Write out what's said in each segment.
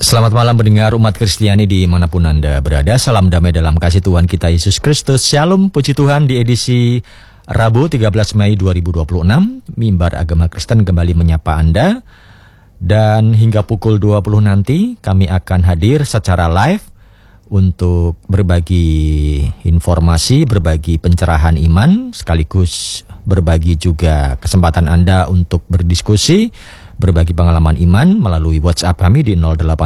Selamat malam pendengar umat Kristiani dimanapun Anda berada. Salam damai dalam kasih Tuhan kita Yesus Kristus. Shalom, puji Tuhan. Di edisi Rabu 13 Mei 2026, Mimbar Agama Kristen kembali menyapa Anda. Dan hingga pukul 20 nanti kami akan hadir secara live untuk berbagi informasi, berbagi pencerahan iman, sekaligus berbagi juga kesempatan Anda untuk berdiskusi, berbagi pengalaman iman melalui WhatsApp kami di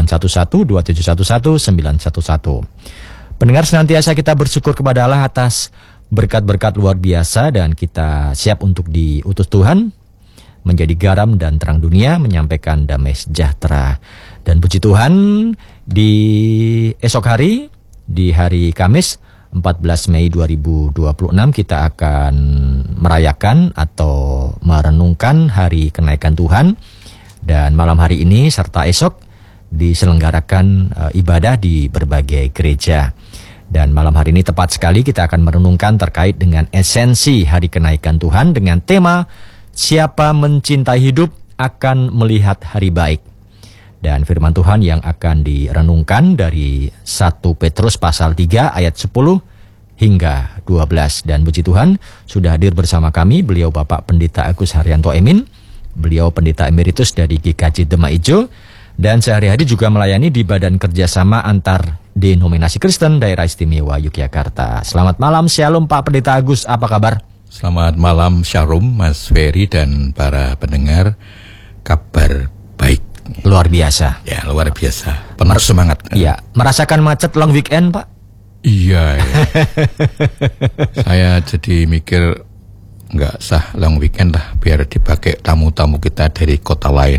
0811-2711-911. Pendengar, senantiasa kita bersyukur kepada Allah atas berkat-berkat luar biasa dan kita siap untuk diutus Tuhan menjadi garam dan terang dunia, menyampaikan damai sejahtera. Dan puji Tuhan, di esok hari, di hari Kamis 14 Mei 2026 kita akan merayakan atau merenungkan hari kenaikan Tuhan. Dan malam hari ini serta esok diselenggarakan ibadah di berbagai gereja. Dan malam hari ini tepat sekali kita akan merenungkan terkait dengan esensi hari kenaikan Tuhan dengan tema siapa mencintai hidup akan melihat hari baik. Dan firman Tuhan yang akan direnungkan dari 1 Petrus pasal 3 ayat 10 hingga 12. Dan puji Tuhan sudah hadir bersama kami beliau Bapak Pendeta Agus Haryanto Emin. Beliau pendeta emeritus dari GKJ Dema Ijo dan sehari-hari juga melayani di Badan Kerjasama Antar Denominasi Kristen Daerah Istimewa Yogyakarta. Selamat malam, Shalom Pak Pendeta Agus, apa kabar? Selamat malam, Shalom Mas Ferry dan para pendengar, kabar baik. Luar biasa. Ya, luar biasa, penuh semangat. Iya, merasakan macet long weekend Pak? Iya, ya. Saya jadi mikir nggak sah long weekend lah, biar dipakai tamu-tamu kita dari kota lain.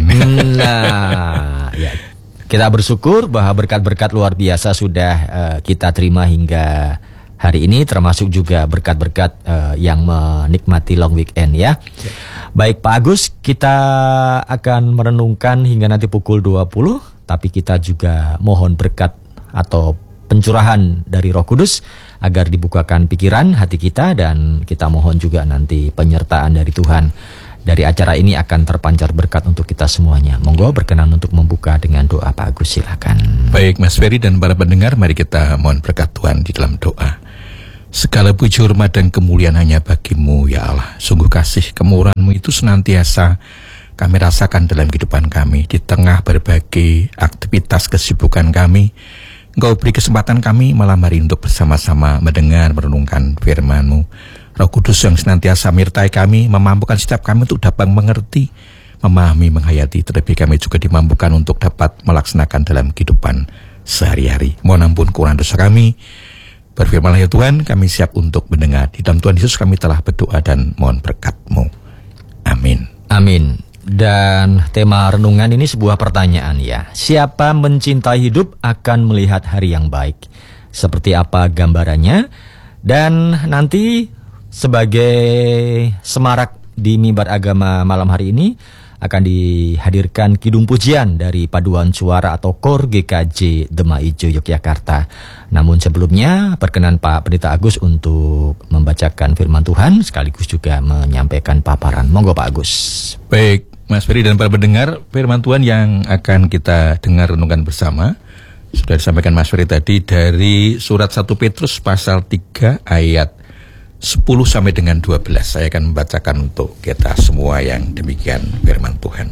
Nah, ya, kita bersyukur bahwa berkat-berkat luar biasa sudah kita terima hingga hari ini, termasuk juga berkat-berkat yang menikmati long weekend ya. Baik Pak Agus, kita akan merenungkan hingga nanti pukul 20, tapi kita juga mohon berkat atau pencurahan dari Roh Kudus agar dibukakan pikiran hati kita, dan kita mohon juga nanti penyertaan dari Tuhan. Dari acara ini akan terpancar berkat untuk kita semuanya. Monggo berkenan untuk membuka dengan doa Pak Agus, silakan. Baik Mas Ferry dan para pendengar, mari kita mohon berkat Tuhan di dalam doa. Segala puji hormat dan kemuliaan hanya bagimu ya Allah. Sungguh kasih kemurahan-Mu itu senantiasa kami rasakan dalam kehidupan kami. Di tengah berbagai aktivitas kesibukan kami, Engkau beri kesempatan kami malam hari untuk bersama-sama mendengar, merenungkan firman-Mu. Roh Kudus yang senantiasa menyertai kami, memampukan setiap kami untuk dapat mengerti, memahami, menghayati. Terlebih kami juga dimampukan untuk dapat melaksanakan dalam kehidupan sehari-hari. Mohon ampun kekurangan dosa kami. Berfirmanlah ya Tuhan, kami siap untuk mendengar. Di dalam Tuhan Yesus kami telah berdoa dan mohon berkat-Mu. Amin. Amin. Dan tema renungan ini sebuah pertanyaan ya. Siapa mencintai hidup akan melihat hari yang baik. Seperti apa gambarannya? Dan nanti sebagai semarak di Mimbar Agama malam hari ini akan dihadirkan kidung pujian dari paduan suara atau KOR GKJ Dema Ijo Yogyakarta. Namun sebelumnya perkenan Pak Pendeta Agus untuk membacakan firman Tuhan sekaligus juga menyampaikan paparan. Monggo Pak Agus. Baik Mas Ferry dan para pendengar, firman Tuhan yang akan kita dengar renungkan bersama sudah disampaikan Mas Ferry tadi dari surat 1 Petrus pasal 3 ayat 10 sampai dengan 12. Saya akan membacakan untuk kita semua yang demikian firman Tuhan.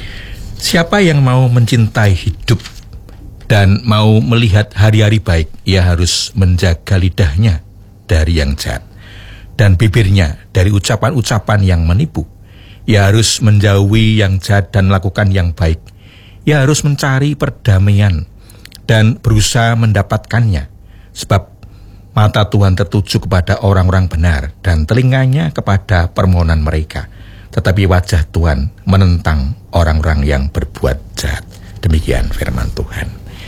Siapa yang mau mencintai hidup dan mau melihat hari-hari baik, ia harus menjaga lidahnya dari yang jahat dan bibirnya dari ucapan-ucapan yang menipu. Ia harus menjauhi yang jahat dan lakukan yang baik. Ia harus mencari perdamaian dan berusaha mendapatkannya. Sebab mata Tuhan tertuju kepada orang-orang benar dan telinganya kepada permohonan mereka. Tetapi wajah Tuhan menentang orang-orang yang berbuat jahat. Demikian firman Tuhan.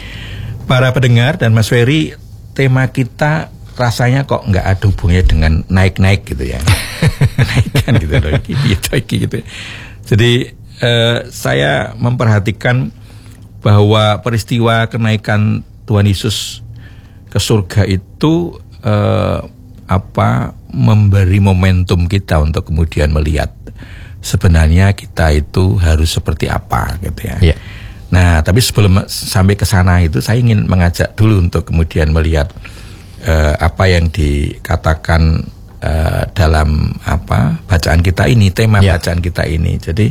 Para pendengar dan Mas Ferry, tema kita rasanya kok nggak ada hubungannya dengan naik-naik gitu ya. Naikkan gitu loh, gitu. Jadi saya memperhatikan bahwa peristiwa kenaikan Tuhan Yesus ke surga itu memberi momentum kita untuk kemudian melihat sebenarnya kita itu harus seperti apa gitu ya. Yeah. Nah, tapi sebelum sampai ke sana itu saya ingin mengajak dulu untuk kemudian melihat apa yang dikatakan dalam bacaan kita ini, tema bacaan kita ini. Jadi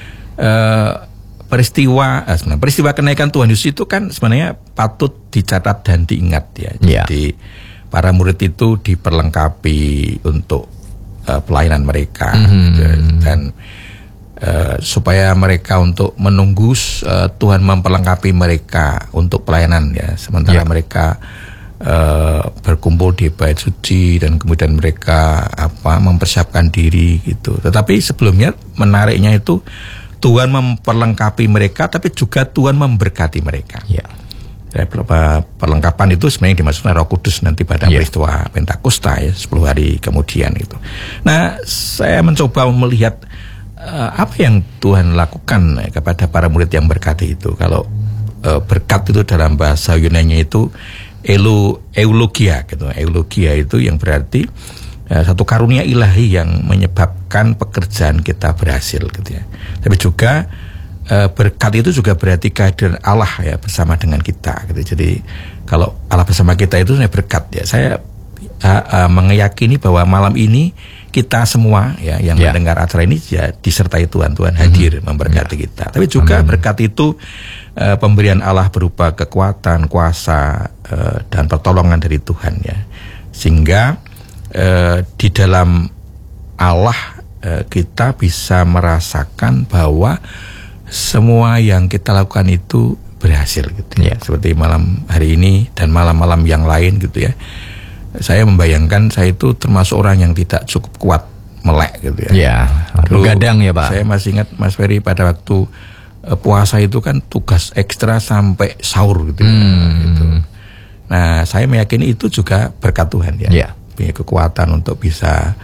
peristiwa kenaikan Tuhan Yesus itu kan sebenarnya patut dicatat dan diingat ya. Jadi para murid itu diperlengkapi untuk pelayanan mereka dan supaya mereka untuk menunggu Tuhan memperlengkapi mereka untuk pelayanan ya. Sementara mereka berkumpul di bait suci dan kemudian mereka mempersiapkan diri gitu. Tetapi sebelumnya menariknya itu Tuhan memperlengkapi mereka, tapi juga Tuhan memberkati mereka. Perlengkapan itu sebenarnya dimaksudkan Roh Kudus nanti pada peristiwa Pentakosta ya, 10 hari kemudian itu. Nah, saya mencoba melihat apa yang Tuhan lakukan kepada para murid yang berkati itu. Kalau berkat itu dalam bahasa Yunani itu eulogia gitu. Eulogia itu yang berarti satu karunia ilahi yang menyebabkan pekerjaan kita berhasil gitu ya. Tapi juga berkat itu juga berarti kehadiran Allah ya bersama dengan kita gitu. Jadi kalau Allah bersama kita itu sebenarnya berkat ya. Saya meyakini bahwa malam ini kita semua ya yang mendengar acara ini ya disertai Tuhan hadir memberkati kita. Tapi juga berkat itu pemberian Allah berupa kekuatan, kuasa dan pertolongan dari Tuhan ya. Sehingga di dalam Allah kita bisa merasakan bahwa semua yang kita lakukan itu berhasil gitu ya. Seperti malam hari ini dan malam-malam yang lain gitu ya. Saya membayangkan saya itu termasuk orang yang tidak cukup kuat melek gitu ya. Begadang ya Pak. Saya masih ingat Mas Ferry pada waktu puasa itu kan tugas ekstra sampai sahur gitu ya. Gitu. Nah, saya meyakini itu juga berkat Tuhan ya. Punya kekuatan untuk bisa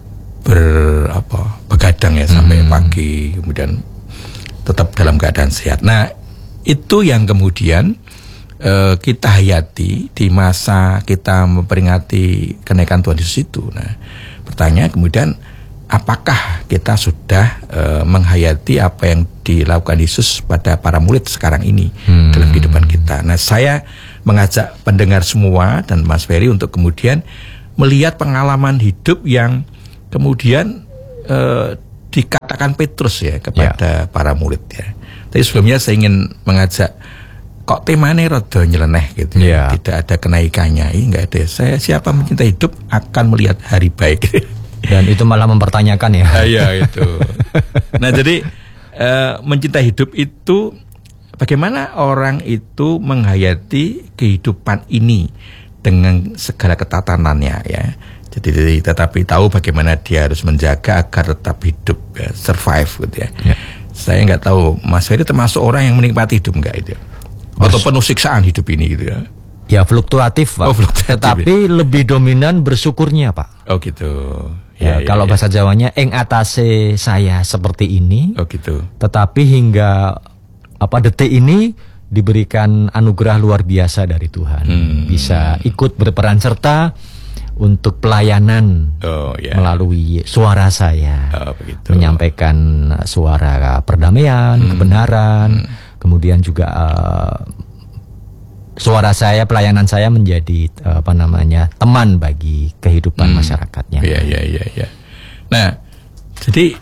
begadang ya sampai pagi, kemudian tetap dalam keadaan sehat. Nah, itu yang kemudian kita hayati di masa kita memperingati kenaikan Tuhan Yesus itu. Nah, pertanyaan kemudian apakah kita sudah menghayati apa yang dilakukan Yesus pada para murid sekarang ini dalam kehidupan kita. Nah, saya mengajak pendengar semua dan Mas Ferry untuk kemudian melihat pengalaman hidup yang kemudian dikatakan Petrus ya kepada para murid ya. Tapi sebelumnya saya ingin mengajak, kok temanya rada nyeleneh gitu ya. Tidak ada kenaikannya, ini enggak ada. Siapa mencintai hidup akan melihat hari baik. Dan itu malah mempertanyakan ya. Iya itu. Nah, jadi mencintai hidup itu bagaimana orang itu menghayati kehidupan ini dengan segala ketatanannya ya. Jadi tetapi tahu bagaimana dia harus menjaga agar tetap hidup ya, survive gitu ya. Saya nggak tahu Mas Ferry termasuk orang yang menikmati hidup enggak itu? Atau penuh siksaan hidup ini gitu ya? Ya fluktuatif Pak. Tetapi lebih dominan bersyukurnya Pak. Oh gitu. Kalau bahasa Jawanya ing atase saya seperti ini. Oh gitu. Tetapi hingga detik ini diberikan anugerah luar biasa dari Tuhan. Bisa ikut berperan serta untuk pelayanan melalui suara saya. Menyampaikan suara perdamaian, kebenaran, kemudian juga suara saya, pelayanan saya menjadi teman bagi kehidupan masyarakatnya. Iya. Nah, jadi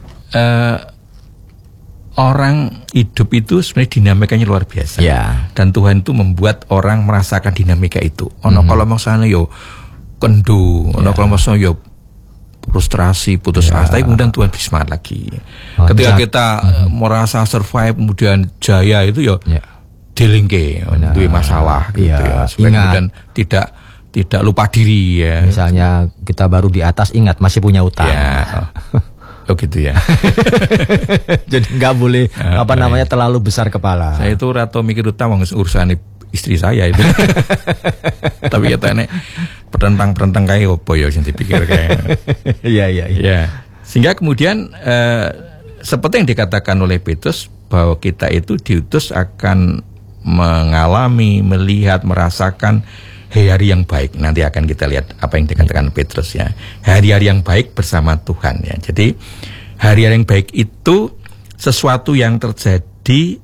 orang hidup itu sebenarnya dinamikanya luar biasa. Dan Tuhan itu membuat orang merasakan dinamika itu. Ono kalau maksudnya yo kendu, ono kalau maksudnya yo frustrasi, putus asa, tapi kemudian Tuhan beri semangat lagi. Ketika kita merasa survive, kemudian jaya itu yo dilingke, duwe masalah gitu ya. Supaya kemudian tidak lupa diri ya. Misalnya kita baru di atas, ingat masih punya utang. Oh gitu ya. Jadi nggak boleh terlalu besar kepala. Saya itu rata mikir utang urusan istri saya itu. Tapi ya tanya pertentang kayak apa ya yang dipikir kayak. Iya. Sehingga kemudian seperti yang dikatakan oleh Petrus bahwa kita itu diutus akan mengalami, melihat, merasakan hari-hari yang baik. Nanti akan kita lihat apa yang dikatakan Petrus ya. Hari-hari yang baik bersama Tuhan ya. Jadi hari-hari yang baik itu sesuatu yang terjadi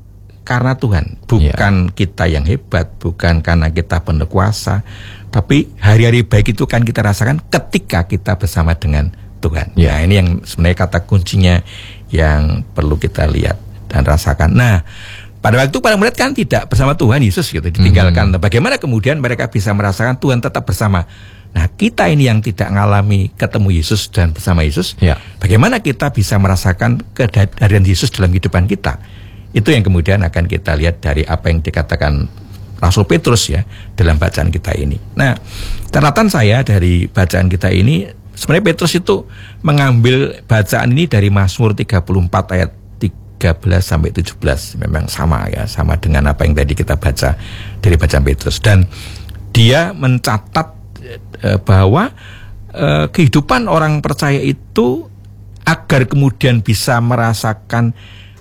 karena Tuhan, bukan kita yang hebat, bukan karena kita berkuasa, tapi hari-hari baik itu kan kita rasakan ketika kita bersama dengan Tuhan. Nah, ini yang sebenarnya kata kuncinya yang perlu kita lihat dan rasakan. Nah, pada waktu para murid kan tidak bersama Tuhan Yesus gitu, ditinggalkan. Bagaimana kemudian mereka bisa merasakan Tuhan tetap bersama? Nah, kita ini yang tidak mengalami ketemu Yesus dan bersama Yesus, bagaimana kita bisa merasakan kehadiran Yesus dalam kehidupan kita? Itu yang kemudian akan kita lihat dari apa yang dikatakan Rasul Petrus ya dalam bacaan kita ini. Nah, catatan saya dari bacaan kita ini, sebenarnya Petrus itu mengambil bacaan ini dari Mazmur 34 ayat 13 sampai 17. Memang sama ya, sama dengan apa yang tadi kita baca dari bacaan Petrus. Dan dia mencatat bahwa kehidupan orang percaya itu agar kemudian bisa merasakan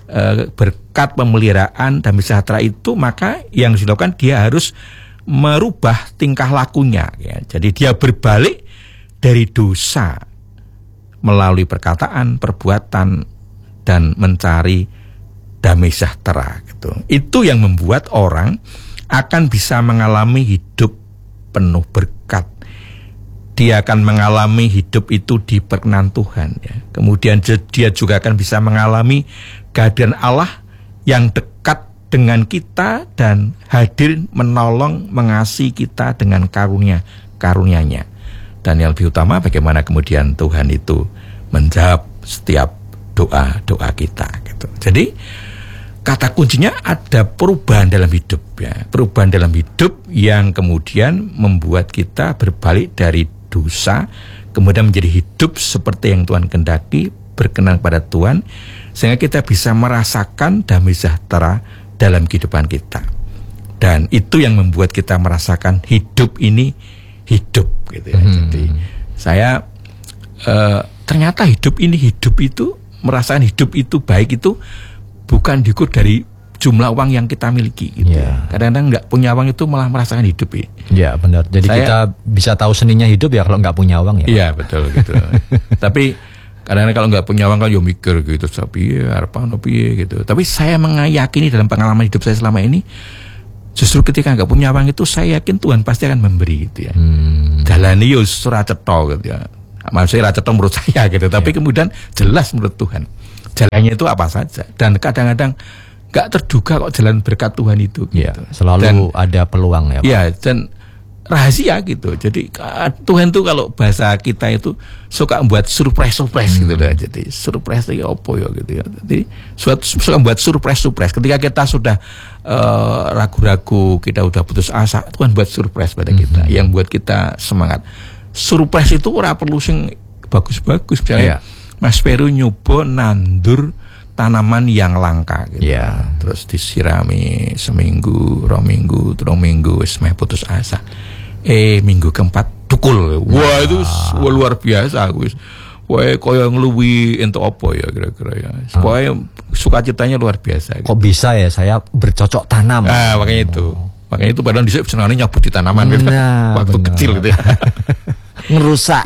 berkat pemeliharaan dan sejahtera itu, maka yang dilakukan dia harus merubah tingkah lakunya ya. Jadi dia berbalik dari dosa melalui perkataan, perbuatan, dan mencari damai sejahtera gitu. Itu yang membuat orang akan bisa mengalami hidup penuh berkat. Dia akan mengalami hidup itu diperkenan Tuhan ya. Kemudian dia juga akan bisa mengalami kehadiran Allah yang dekat dengan kita dan hadir menolong mengasihi kita dengan karunia-nya. Dan yang lebih utama bagaimana kemudian Tuhan itu menjawab setiap doa-doa kita gitu. Jadi kata kuncinya ada perubahan dalam hidup ya. Perubahan dalam hidup yang kemudian membuat kita berbalik dari dosa kemudian menjadi hidup seperti yang Tuhan kehendaki, berkenan kepada Tuhan, sehingga kita bisa merasakan damai sejahtera dalam kehidupan kita. Dan itu yang membuat kita merasakan hidup ini hidup gitu ya. Jadi saya ternyata hidup itu merasakan hidup itu baik itu bukan diukur dari jumlah uang yang kita miliki gitu. Kadang-kadang nggak punya uang itu malah merasakan hidup ya. Iya benar. Jadi kita bisa tahu seninya hidup ya kalau nggak punya uang ya. Iya betul gitu. Tapi kadang-kadang kalau nggak punya uang kan ya mikir gitu, tapi gitu. Tapi saya meyakini dalam pengalaman hidup saya selama ini, justru ketika nggak punya uang itu saya yakin Tuhan pasti akan memberi gitu ya. Jalani yo ora cetha gitu ya. Maksudnya ora cetha menurut saya gitu, tapi kemudian jelas menurut Tuhan. Jalannya itu apa saja, dan kadang-kadang nggak terduga kok jalan berkat Tuhan itu gitu. Selalu ada peluang ya Pak. Iya, dan rahasia gitu. Jadi Tuhan tuh kalau bahasa kita itu suka membuat surprise gitu lah. Jadi surprise itu apa ya gitu ya. Jadi suka membuat surprise. Ketika kita sudah ragu-ragu, kita udah putus asa, Tuhan buat surprise pada kita yang buat kita semangat. Surprise itu ora perlu sing bagus-bagus. Misalnya Mas Peru nyoba nandur tanaman yang langka gitu. Terus disirami seminggu, 2 minggu, 3 minggu wis meh putus asa. Minggu keempat tukul. Wah itu luar biasa wis. Wah koyo ngluwi entuk apa ya kira-kira ya. Supaya sukacitanya luar biasa gitu. Kok bisa ya saya bercocok tanam. Makanya itu. Makanya itu padahal dhisik senengane nyabut di tanaman gitu. Waktu kecil gitu ya. Ngerusak.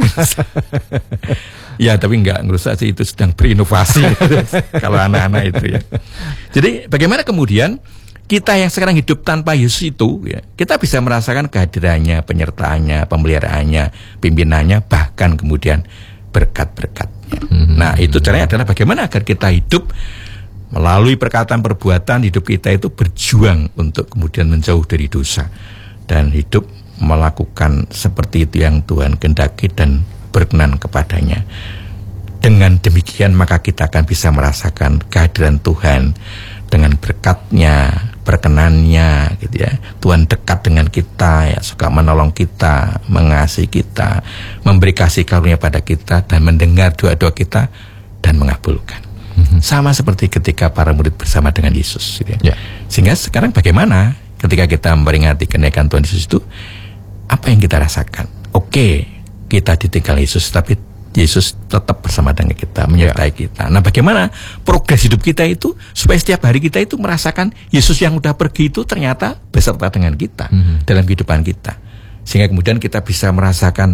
Ya tapi enggak ngerusak sih, itu sedang berinovasi kalau anak-anak itu ya. Jadi bagaimana kemudian kita yang sekarang hidup tanpa Yesus itu ya, kita bisa merasakan kehadirannya, penyertaannya, pemeliharaannya, pimpinannya, bahkan kemudian berkat-berkatnya. Nah itu caranya adalah bagaimana agar kita hidup melalui perkataan perbuatan, hidup kita itu berjuang untuk kemudian menjauh dari dosa dan hidup melakukan seperti itu yang Tuhan kehendaki dan berkenan kepadanya. Dengan demikian maka kita akan bisa merasakan kehadiran Tuhan dengan berkatnya, perkenannya gitu ya. Tuhan dekat dengan kita ya, suka menolong kita, mengasihi kita, memberi kasih karunia pada kita dan mendengar doa-doa kita dan mengabulkan. Sama seperti ketika para murid bersama dengan Yesus gitu ya. Sehingga sekarang bagaimana ketika kita memperingati kenaikan Tuhan Yesus itu, apa yang kita rasakan? Oke, kita ditinggal Yesus, tapi Yesus tetap bersama dengan kita, menyertai kita. Nah bagaimana progres hidup kita itu supaya setiap hari kita itu merasakan Yesus yang udah pergi itu ternyata beserta dengan kita dalam kehidupan kita. Sehingga kemudian kita bisa merasakan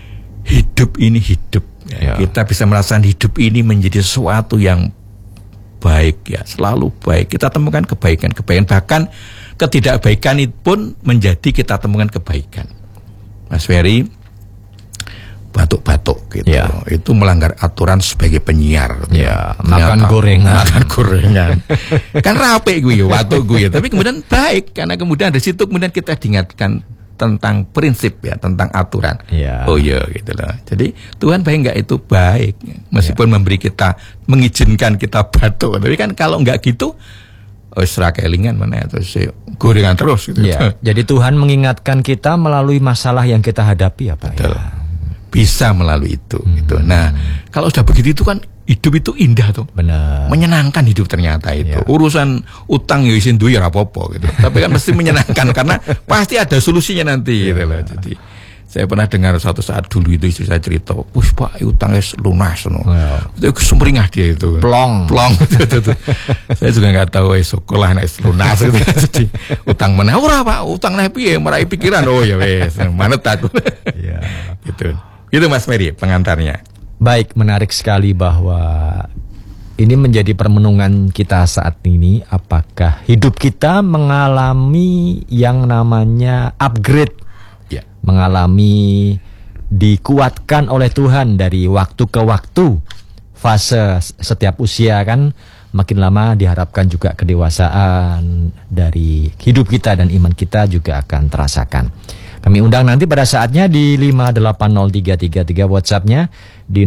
hidup ini hidup. Kita bisa merasakan hidup ini menjadi sesuatu yang baik ya, selalu baik. Kita temukan kebaikan-kebaikan, bahkan ketidakbaikan itu pun menjadi kita temukan kebaikan. Mas Ferry, batuk-batuk gitu, itu melanggar aturan sebagai penyiar. Makan gorengan, kan rapi gue, batuk gue. Tapi kemudian baik, karena kemudian dari situ kemudian kita diingatkan tentang prinsip ya, tentang aturan. Oh iya gitu loh. Jadi Tuhan baik nggak itu baik, meskipun memberi kita, mengizinkan kita batuk. Tapi kan kalau nggak gitu, kelingan mana terus gorengan terus gitu. Jadi Tuhan mengingatkan kita melalui masalah yang kita hadapi apa ya? Bisa melalui itu gitu. Nah, kalau sudah begitu itu kan hidup itu indah tuh. Benar. Menyenangkan hidup ternyata itu. Urusan utang ya isin duit ya apa-apa gitu. Tapi kan mesti menyenangkan karena pasti ada solusinya nanti gitu loh. Jadi saya pernah dengar suatu saat dulu itu istri saya cerita, "Wis Pak, utangnya lunas no." Itu sumringah dia itu. Plong. Saya juga enggak tahu sekolah nek lunas gitu. Jadi utang mana ora Pak, utang nek piye merai pikiran. Oh ya wes, manet aku. Iya. Gitu. Itu Mas Ferry pengantarnya. Baik, menarik sekali bahwa ini menjadi permenungan kita saat ini. Apakah hidup kita mengalami yang namanya upgrade, mengalami dikuatkan oleh Tuhan dari waktu ke waktu. Fase setiap usia kan makin lama diharapkan juga kedewasaan dari hidup kita dan iman kita juga akan terasakan. Kami undang nanti pada saatnya di 5803333 WhatsApp-nya di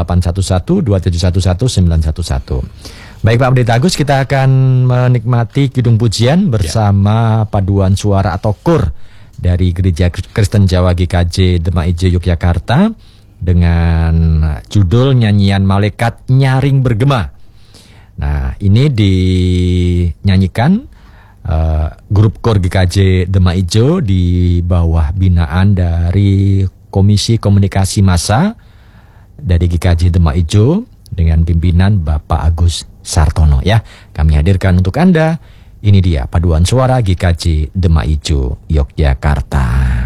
0811-2711-911. Baik Pak Pendeta Agus, kita akan menikmati Kidung Pujian bersama paduan suara atau KOR dari Gereja Kristen Jawa GKJ Demak Ijo Yogyakarta dengan judul nyanyian Malaikat Nyaring Bergema. Nah, ini dinyanyikan grup KOR GKJ Demak Ijo di bawah binaan dari Komisi Komunikasi Massa dari GKJ Demak Ijo dengan pimpinan Bapak Agus Sartono ya. Kami hadirkan untuk Anda. Ini dia paduan suara GKJ Demak Ijo Yogyakarta.